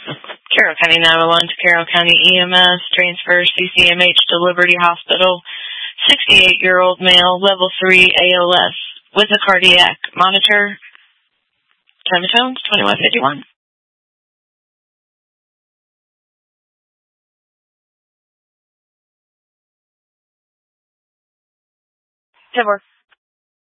Carroll County 911 to Carroll County EMS, transfer CCMH to Liberty Hospital, 68-year-old male, level 3 ALS, with a cardiac monitor. Time of tones, 21:51. Good work.